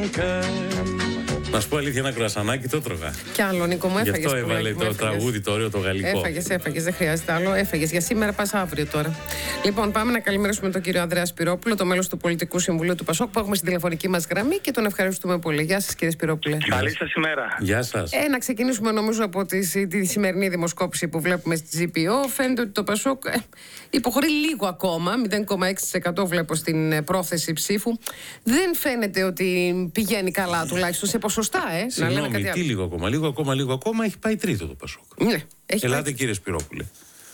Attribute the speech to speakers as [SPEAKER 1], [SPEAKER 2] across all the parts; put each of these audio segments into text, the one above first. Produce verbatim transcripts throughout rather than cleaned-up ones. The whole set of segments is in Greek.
[SPEAKER 1] Να σου πω αλήθεια, ένα κρουασανάκι το τρώγα.
[SPEAKER 2] Κι άλλο, Νίκο μου, έφαγες.
[SPEAKER 1] Γι' αυτό έβαλε το έφαγες. Τραγούδι το ωραίο το γαλλικό.
[SPEAKER 2] Έφαγες, έφαγες, δεν χρειάζεται άλλο. Έφαγες. Για σήμερα πας αύριο τώρα. Λοιπόν, πάμε να καλημερίσουμε τον κύριο Ανδρέα Σπυρόπουλο, το μέλος του Πολιτικού Συμβουλίου του Πασόκ, που έχουμε στην τηλεφωνική μας γραμμή και τον ευχαριστούμε πολύ. Γεια σας, κύριε Σπυρόπουλε.
[SPEAKER 3] Καλή σας ημέρα.
[SPEAKER 1] Γεια σας.
[SPEAKER 2] Ε, να ξεκινήσουμε νομίζω από τη, τη σημερινή δημοσκόπηση που βλέπουμε στη τζι πι ο. Φαίνεται ότι το Πασόκ ε, υποχωρεί λίγο ακόμα. μηδέν κόμμα έξι τοις εκατό βλέπω στην πρόθεση ψήφου. Δεν φαίνεται ότι πηγαίνει καλά, τουλάχιστον σε ποσοστά, ε.
[SPEAKER 1] Συγγνώμη, τι λίγο ακόμα, λίγο ακόμα, λίγο ακόμα, έχει πάει τρίτο το Πασόκ.
[SPEAKER 2] Ναι, έχει
[SPEAKER 1] Ελάτε,
[SPEAKER 2] πάει...
[SPEAKER 1] κύριε Σπυρόπουλε.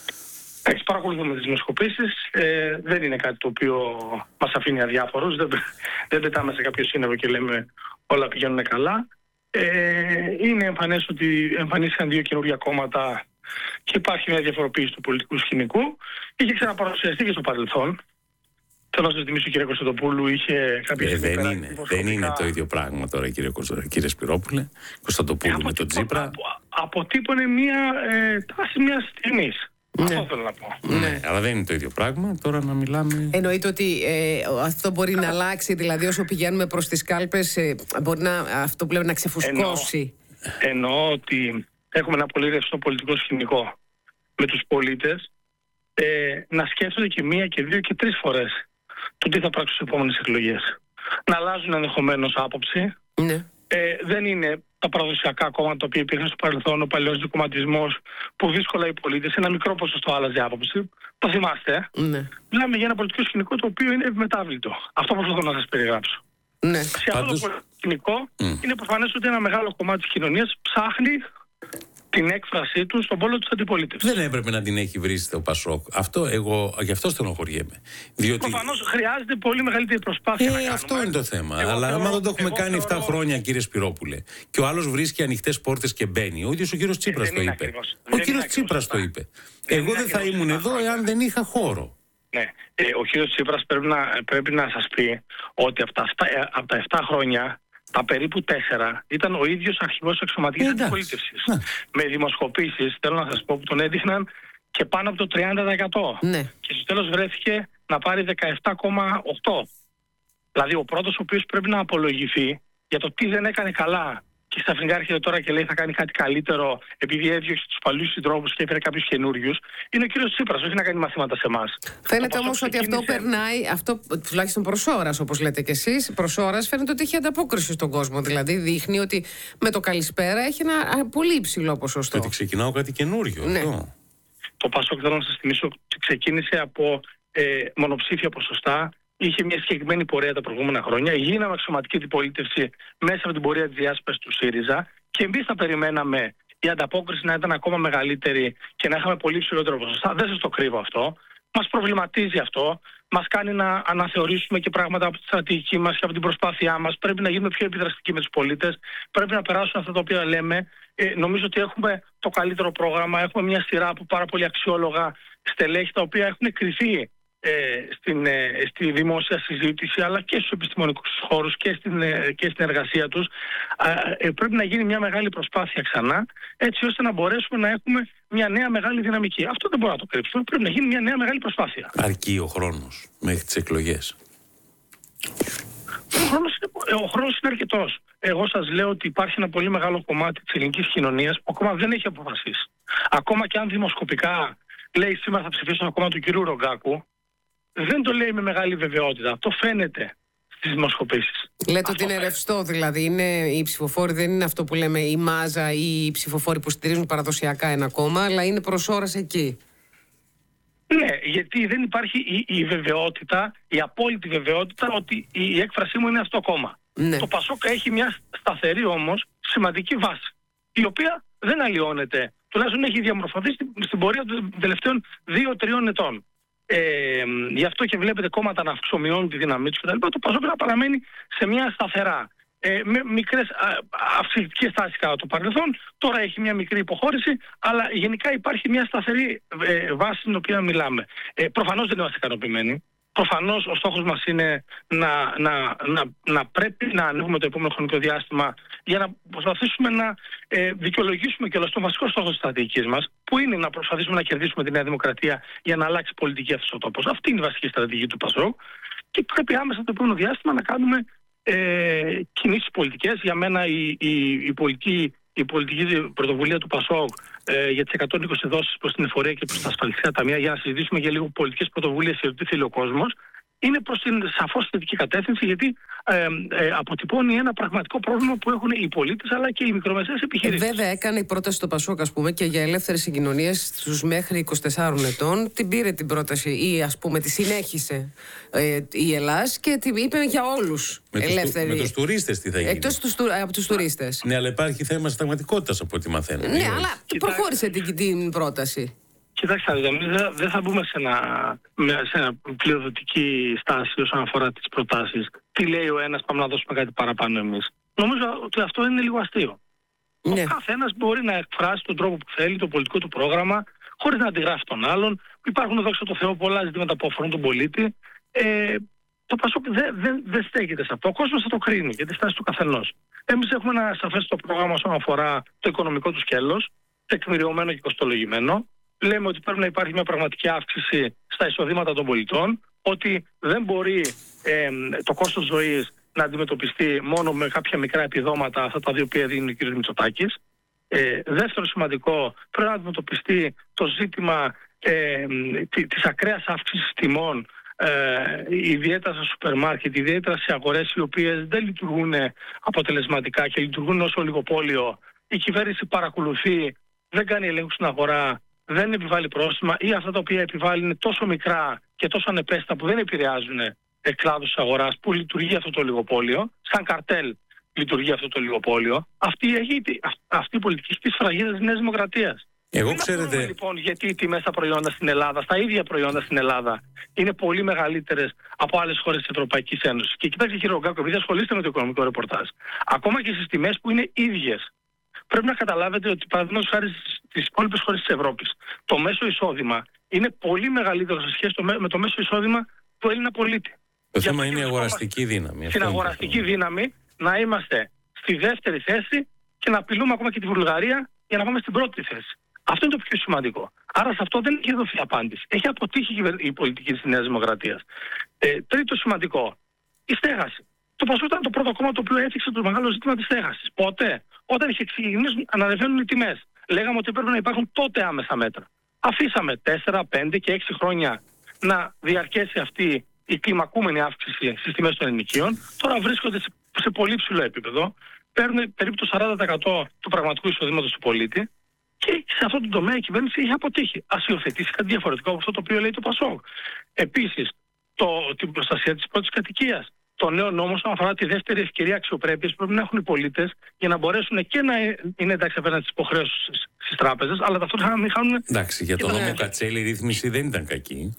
[SPEAKER 3] Έχει παρακολουθούμε τις δημοσκοπήσεις. Ε, δεν είναι κάτι το οποίο μας αφήνει αδιάφορους. Δεν, δεν πετάμε σε κάποιο σύννεφο και λέμε όλα πηγαίνουν καλά. Ε, είναι εμφανές ότι εμφανίστηκαν δύο καινούργια κόμματα και υπάρχει μια διαφοροποίηση του πολιτικού σκηνικού. Είχε ξαναπαρουσιαστεί και στο παρελθόν. Θέλω να σας θυμίσω, κύριε Κωνσταντοπούλου, είχε κάποια
[SPEAKER 1] ε,
[SPEAKER 3] στιγμή.
[SPEAKER 1] Δεν, είναι, δεν είναι το ίδιο πράγμα τώρα, κύριε, κύριε Σπυρόπουλε. Κωνσταντοπούλου ε, με τον Τσίπρα.
[SPEAKER 3] Από, αποτύπωνε μια ε, τάση μιας στιγμής. Ναι. Αυτό θέλω να πω.
[SPEAKER 1] Ναι, ναι, αλλά δεν είναι το ίδιο πράγμα. Τώρα να μιλάμε.
[SPEAKER 2] Εννοείται ότι ε, αυτό μπορεί να αλλάξει, δηλαδή όσο πηγαίνουμε προς τις κάλπες, ε, μπορεί να, αυτό πλέον να ξεφουσκώσει.
[SPEAKER 3] Εννοώ, εννοώ ότι έχουμε ένα πολύ ρευστό πολιτικό σκηνικό με τους πολίτες ε, να σκέφτονται και μία και δύο και τρεις φορές το τι θα πράξουν στις επόμενες εκλογές. Να αλλάζουν ενδεχομένως άποψη.
[SPEAKER 2] Ναι.
[SPEAKER 3] Ε, δεν είναι τα παραδοσιακά κόμματα τα οποία υπήρχαν στο παρελθόν, ο παλαιός δικομματισμός, που δύσκολα οι πολίτες, ένα μικρό ποσοστό άλλαζε άποψη. Το θυμάστε.
[SPEAKER 2] Ναι.
[SPEAKER 3] Μιλάμε για ένα πολιτικό σκηνικό το οποίο είναι ευμετάβλητο. Αυτό προσπαθώ να σας περιγράψω.
[SPEAKER 2] Ναι.
[SPEAKER 3] Σε
[SPEAKER 1] Πάντως...
[SPEAKER 3] αυτό το πολιτικό σκηνικό
[SPEAKER 1] mm.
[SPEAKER 3] είναι προφανές ότι ένα μεγάλο κομμάτι της κοινωνίας ψάχνει την έκφρασή του στον πόλο της αντιπολίτευσης.
[SPEAKER 1] Δεν έπρεπε να την έχει βρει στο Πασόκ. Αυτό εγώ, γι' αυτό στενοχωριέμαι. Διότι...
[SPEAKER 3] Προφανώς χρειάζεται πολύ μεγαλύτερη προσπάθεια
[SPEAKER 1] ε,
[SPEAKER 3] να κάνουμε.
[SPEAKER 1] Αυτό είναι το θέμα.
[SPEAKER 3] Εγώ
[SPEAKER 1] Αλλά
[SPEAKER 3] θεωρώ,
[SPEAKER 1] άμα δεν το έχουμε
[SPEAKER 3] εγώ
[SPEAKER 1] κάνει
[SPEAKER 3] θεωρώ...
[SPEAKER 1] επτά χρόνια, κύριε Σπυρόπουλε, και ο άλλος βρίσκει ανοιχτές πόρτες και μπαίνει. Ο ίδιος ο κύριος Τσίπρας
[SPEAKER 3] ε,
[SPEAKER 1] το είπε.
[SPEAKER 3] Ακριβώς.
[SPEAKER 1] Ο κύριος Τσίπρας το είπε. Δεν εγώ δεν θα ήμουν εδώ εάν δεν είχα χώρο.
[SPEAKER 3] Ναι. Ε, ο κύριος Τσίπρας πρέπει να, πρέπει να σας πει ότι από τα, από τα επτά χρόνια, τα περίπου τέσσερα ήταν ο ίδιος αρχηγός της αξιωματικής αντιπολίτευσης. Με δημοσκοπήσεις, θέλω να σας πω, που τον έδειχναν και πάνω από το τριάντα τοις εκατό.
[SPEAKER 2] Ναι.
[SPEAKER 3] Και στο τέλος βρέθηκε να πάρει δεκαεπτά κόμμα οκτώ. Δηλαδή ο πρώτος ο οποίος πρέπει να απολογηθεί για το τι δεν έκανε καλά και ξαφνικά έρχεται τώρα και λέει θα κάνει κάτι καλύτερο επειδή έδιωξε τους παλιούς συντρόφους και έφερε κάποιους καινούριους, είναι ο κύριος Τσίπρας, όχι να κάνει μαθήματα σε εμάς.
[SPEAKER 2] Φαίνεται όμως ξεκίνησε... ότι αυτό περνάει, αυτό τουλάχιστον προς ώρας, όπως λέτε κι εσείς, προς ώρας φαίνεται ότι έχει ανταπόκριση στον κόσμο. Δηλαδή δείχνει ότι με το καλησπέρα έχει ένα πολύ υψηλό ποσοστό.
[SPEAKER 1] Ότι ξεκινάω κάτι καινούριο.
[SPEAKER 2] Ναι.
[SPEAKER 1] Αυτό.
[SPEAKER 3] Το Πασόκ, θέλω να σας θυμίσω, ξεκίνησε από ε, μονοψήφια ποσοστά. Είχε μια συγκεκριμένη πορεία τα προηγούμενα χρόνια. Γίναμε αξιωματική αντιπολίτευση μέσα από την πορεία της διάσπασης του ΣΥΡΙΖΑ και εμείς θα περιμέναμε η ανταπόκριση να ήταν ακόμα μεγαλύτερη και να είχαμε πολύ ψηλότερο ποσοστά. Δεν σας το κρύβω αυτό. Μας προβληματίζει αυτό. Μας κάνει να αναθεωρήσουμε και πράγματα από τη στρατηγική μας και από την προσπάθειά μας. Πρέπει να γίνουμε πιο επιδραστικοί με τους πολίτες. Πρέπει να περάσουν αυτά τα οποία λέμε. Ε, νομίζω ότι έχουμε το καλύτερο πρόγραμμα. Έχουμε μια σειρά από πάρα πολύ αξιόλογα στελέχη τα οποία έχουν κρυθεί Ε, στην, ε, στη δημόσια συζήτηση αλλά και στους επιστημονικούς χώρους και στην, ε, και στην εργασία τους. Ε, ε, πρέπει να γίνει μια μεγάλη προσπάθεια ξανά έτσι ώστε να μπορέσουμε να έχουμε μια νέα μεγάλη δυναμική. Αυτό δεν μπορούμε να το κρύψουμε. Πρέπει να γίνει μια νέα μεγάλη προσπάθεια.
[SPEAKER 1] Αρκεί ο χρόνος μέχρι τις εκλογές.
[SPEAKER 3] Ο χρόνος είναι, ο χρόνος είναι αρκετός. Εγώ σας λέω ότι υπάρχει ένα πολύ μεγάλο κομμάτι της ελληνικής κοινωνίας που ακόμα δεν έχει αποφασίσει. Ακόμα και αν δημοσκοπικά λέει σήμερα θα ψηφίσω ακόμα του κυρίου Ρογκάκου, δεν το λέει με μεγάλη βεβαιότητα. Αυτό φαίνεται στις δημοσκοπήσεις.
[SPEAKER 2] Λέτε
[SPEAKER 3] αυτό
[SPEAKER 2] ότι είναι
[SPEAKER 3] φαίνεται.
[SPEAKER 2] ρευστό, δηλαδή είναι οι ψηφοφόροι, δεν είναι αυτό που λέμε η μάζα ή οι ψηφοφόροι που στηρίζουν παραδοσιακά ένα κόμμα, αλλά είναι προς ώρας εκεί.
[SPEAKER 3] Ναι, γιατί δεν υπάρχει η, η βεβαιότητα, η απόλυτη βεβαιότητα ότι η έκφρασή μου είναι αυτό κόμμα.
[SPEAKER 2] Ναι.
[SPEAKER 3] Το Πασόκ έχει μια σταθερή όμως σημαντική βάση, η οποία δεν αλλοιώνεται. Τουλάχιστον έχει διαμορφωθεί στην, στην πορεία των τελευταίων δύο τριών ετών. Ε, γι' αυτό και βλέπετε κόμματα να αυξομειώνουν τη δύναμή τους κτλ. Το Πασόκ να παραμένει σε μια σταθερά. Ε, με μικρές αυξητικές τάσεις κατά το παρελθόν, τώρα έχει μια μικρή υποχώρηση, αλλά γενικά υπάρχει μια σταθερή ε, βάση στην οποία μιλάμε. Ε, προφανώς δεν είμαστε ικανοποιημένοι. Προφανώς ο στόχος μας είναι να, να, να, να πρέπει να ανοίγουμε το επόμενο χρονικό διάστημα για να προσπαθήσουμε να ε, δικαιολογήσουμε και όλο το βασικό στόχο της στρατηγικής μας, που είναι να προσπαθήσουμε να κερδίσουμε τη Νέα Δημοκρατία για να αλλάξει πολιτική αυτός ο τόπος. Αυτή είναι η βασική στρατηγική του Πασόκ και πρέπει άμεσα το επόμενο διάστημα να κάνουμε ε, κινήσεις πολιτικές. Για μένα η, η, η, πολιτική, η πολιτική πρωτοβουλία του ΠΑΣΟΚ ε, για τις εκατόν είκοσι δόσεις προς την εφορία και προς τα ασφαλιστικά ταμεία, για να συζητήσουμε για λίγο πολιτικές πρωτοβουλίες και τι θέλει ο κόσμος, είναι προς την σαφώς θετική κατεύθυνση, γιατί ε, ε, αποτυπώνει ένα πραγματικό πρόβλημα που έχουν οι πολίτες αλλά και οι μικρομεσαίες επιχειρήσεις.
[SPEAKER 2] Ε, βέβαια, έκανε η πρόταση το ΠΑΣΟΚ, ας πούμε, και για ελεύθερες συγκοινωνίες στους μέχρι είκοσι τεσσάρων ετών. Την πήρε την πρόταση, ή ας πούμε τη συνέχισε ε, η Ελλάς και την είπε για όλους ελεύθερη.
[SPEAKER 1] Με τους τουρίστες τι θα γίνει?
[SPEAKER 2] Εκτός τους, από τους τουρίστες.
[SPEAKER 1] Ναι, αλλά υπάρχει θέμα συνταγματικότητας από ό,τι μαθαίνω.
[SPEAKER 2] Ναι, αλλά προχώρησε την, την πρόταση.
[SPEAKER 3] Κοιτάξτε, εμείς δεν θα μπούμε σε, ένα, σε ένα πληροδοτική στάση όσον αφορά τις προτάσεις. Τι λέει ο ένας, πάμε να δώσουμε κάτι παραπάνω εμείς. Νομίζω ότι αυτό είναι λίγο αστείο. Ναι. Ο καθένας μπορεί να εκφράσει τον τρόπο που θέλει, το πολιτικό του πρόγραμμα, χωρίς να αντιγράφει τον άλλον. Υπάρχουν, δόξα τω Θεώ, πολλά ζητήματα που αφορούν τον πολίτη. Ε, το ΠΑΣΟΚ δεν δε, δε στέκεται σε αυτό. Ο κόσμος θα το κρίνει για τη στάση του καθενός. Εμείς έχουμε ένα σαφές το πρόγραμμα όσον αφορά το οικονομικό του σκέλος, τεκμηριωμένο και κοστολογημένο. Λέμε ότι πρέπει να υπάρχει μια πραγματική αύξηση στα εισοδήματα των πολιτών, ότι δεν μπορεί ε, το κόστος ζωής να αντιμετωπιστεί μόνο με κάποια μικρά επιδόματα, αυτά τα δύο οποία δίνει ο κ. Μητσοτάκης. Ε, δεύτερο σημαντικό, πρέπει να αντιμετωπιστεί το ζήτημα ε, της ακραίας αύξησης τιμών, ε, ιδιαίτερα στα σούπερ μάρκετ, ιδιαίτερα σε αγορές οι οποίες δεν λειτουργούν αποτελεσματικά και λειτουργούν ως ολιγοπόλιο. Η κυβέρνηση παρακολουθεί, δεν κάνει ελέγχους στην αγορά, δεν επιβάλλει πρόστιμα, ή αυτά τα οποία επιβάλλει είναι τόσο μικρά και τόσο ανεπαίσθητα που δεν επηρεάζουν κλάδους της αγοράς που λειτουργεί αυτό το ολιγοπόλιο. Σαν καρτέλ λειτουργεί αυτό το ολιγοπόλιο. Αυτή, έχει, αυτή η πολιτική στις φραγίδες της Νέας Δημοκρατίας.
[SPEAKER 1] Εγώ
[SPEAKER 3] δεν
[SPEAKER 1] ξέρετε...
[SPEAKER 3] ξέρουμε, λοιπόν, γιατί οι τιμές στα προϊόντα στην Ελλάδα, στα ίδια προϊόντα στην Ελλάδα, είναι πολύ μεγαλύτερες από άλλες χώρες της Ευρωπαϊκής Ένωσης. Και κοιτάξτε, κύριε Ρογκάκο, επειδή ασχολείστε με το οικονομικό ρεπορτάζ, ακόμα και στις τιμές που είναι ίδιες, πρέπει να καταλάβετε ότι, παραδείγματος χάρη στις υπόλοιπες χώρες της Ευρώπης, το μέσο εισόδημα είναι πολύ μεγαλύτερο σε σχέση με το μέσο εισόδημα του Έλληνα πολίτη.
[SPEAKER 1] Το θέμα είναι η αγοραστική δύναμη.
[SPEAKER 3] Στην αγοραστική δύναμη να είμαστε στη δεύτερη θέση και να απειλούμε ακόμα και τη Βουλγαρία για να πάμε στην πρώτη θέση. Αυτό είναι το πιο σημαντικό. Άρα σε αυτό δεν έχει δοθεί απάντηση. Έχει αποτύχει η πολιτική της Νέας Δημοκρατίας. Ε, τρίτο σημαντικό, η στέγαση. Το ΠΑΣΟΚ ήταν το πρώτο κόμμα το οποίο έφυξε το μεγάλο ζήτημα της στέγασης. Πότε? Όταν είχε ξεκινήσει να ανεβαίνουν οι τιμές. Λέγαμε ότι πρέπει να υπάρχουν τότε άμεσα μέτρα. Αφήσαμε τέσσερα, πέντε και έξι χρόνια να διαρκέσει αυτή η κλιμακούμενη αύξηση στις τιμές των ενοικίων. Τώρα βρίσκονται σε, σε πολύ ψηλό επίπεδο. Παίρνουν περίπου το σαράντα τοις εκατό του πραγματικού εισοδήματος του πολίτη. Και σε αυτό το τομέα η κυβέρνηση έχει αποτύχει. Ας υιοθετήσει κάτι διαφορετικό από αυτό το οποίο λέει το ΠΑΣΟΚ. Επίσης, το, την προστασία της πρώτης κατοικίας. Το νέο νόμο όσον αφορά τη δεύτερη ευκαιρία αξιοπρέπειας πρέπει να έχουν οι πολίτες για να μπορέσουν και να είναι εντάξει απέναντι στις υποχρέωσεις στις τράπεζες, αλλά ταυτόχρονα να μην χάνουν.
[SPEAKER 1] Εντάξει, για τον νόμο Κατσέλη η ρύθμιση δεν ήταν κακή.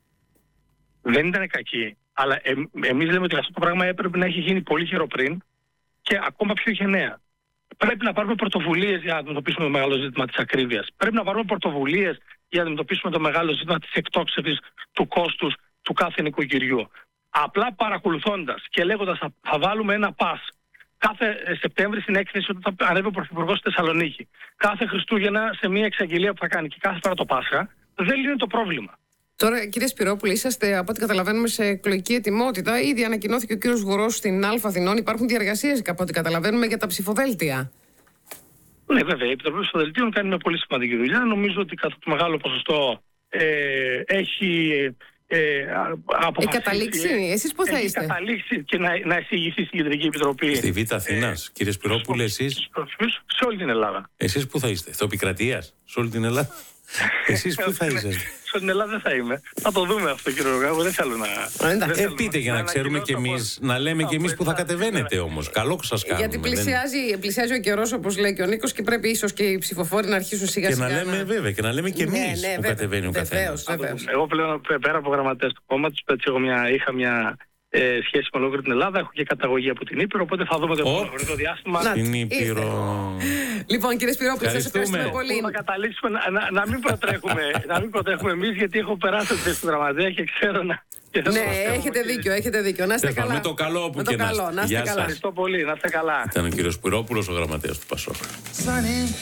[SPEAKER 3] Δεν ήταν κακή. Αλλά ε, εμείς λέμε ότι αυτό το πράγμα έπρεπε να έχει γίνει πολύ καιρό πριν και ακόμα πιο γενναία. Πρέπει να πάρουμε πρωτοβουλίες για να αντιμετωπίσουμε το μεγάλο ζήτημα της ακρίβειας. Πρέπει να πάρουμε πρωτοβουλίες για να αντιμετωπίσουμε το μεγάλο ζήτημα της εκτόξευσης του κόστους του κάθε νοικοκυριού. Απλά παρακολουθώντας και λέγοντας θα, θα βάλουμε ένα πας κάθε Σεπτέμβρη στην έκθεση όταν θα ανέβει ο Πρωθυπουργός στη Θεσσαλονίκη, κάθε Χριστούγεννα σε μια εξαγγελία που θα κάνει και κάθε φορά το Πάσχα, δεν λύνει το πρόβλημα.
[SPEAKER 2] Τώρα, κύριε Σπυρόπουλε, είσαστε από ό,τι καταλαβαίνουμε σε εκλογική ετοιμότητα. Ήδη ανακοινώθηκε ο κύριος Γουρός στην Α Αθηνών. Υπάρχουν διαργασίες, από ό,τι καταλαβαίνουμε, για τα ψηφοδέλτια.
[SPEAKER 3] Ναι, βέβαια. Η Επιτροπή Ψηφοδελτίων κάνει μια πολύ σημαντική δουλειά. Νομίζω ότι κατά το μεγάλο ποσοστό ε, έχει. Ε,
[SPEAKER 2] Έχει καταλήξει, εσείς πού θα
[SPEAKER 3] έχει
[SPEAKER 2] είστε?
[SPEAKER 3] Έχει καταλήξει και να, να εισηγηθεί στην Κεντρική Επιτροπή.
[SPEAKER 1] Στη Β' Αθήνας, ε, κύριε Σπυρόπουλε, εσείς.
[SPEAKER 3] Σε όλη την Ελλάδα.
[SPEAKER 1] Εσείς πού θα είστε? Θεοπικρατείας, σε όλη την Ελλάδα? Εσείς πού θα είσαστε?
[SPEAKER 3] Σε την Ελλάδα δεν θα είμαι. Θα το δούμε αυτό, κύριε Ρογκάκο. Δεν θέλω να.
[SPEAKER 1] Ε, πείτε για να ξέρουμε κι εμείς, να λέμε κι εμείς που θα κατεβαίνετε όμως. Καλό που σας κάνουμε.
[SPEAKER 2] Γιατί πλησιάζει, πλησιάζει ο καιρός, όπως λέει και ο Νίκος, και πρέπει ίσως και οι ψηφοφόροι να αρχίσουν σιγά σιγά.
[SPEAKER 1] Και να λέμε, βέβαια, και να λέμε κι εμείς που κατεβαίνει ο καθένας.
[SPEAKER 3] Εγώ πλέον πέρα από γραμματέας του κόμματος, είχα μια. Ε, σχέση με ολόκληρη την Ελλάδα, έχω και καταγωγή από την Ήπειρο, οπότε θα δούμε το επόμενο διάστημα.
[SPEAKER 1] Στην Ήπειρο.
[SPEAKER 2] Λοιπόν, κύριε Σπυρόπουλε, σας ευχαριστούμε πολύ.
[SPEAKER 3] Να καταλήξουμε να, να, να μην προτρέχουμε, να μην προτρέχουμε εμείς, γιατί έχω περάσει τη θέση του γραμματέα και ξέρω να.
[SPEAKER 2] Ναι, έχετε δίκιο, έχετε δίκιο. Να είστε καλά.
[SPEAKER 1] Με το καλό που και να είστε.
[SPEAKER 2] Να είστε καλά.
[SPEAKER 3] Ευχαριστώ πολύ, να είστε καλά.
[SPEAKER 1] Ήταν ο κύριος Σπυρόπουλος, ο γραμματέας του ΠΑΣΟΚ.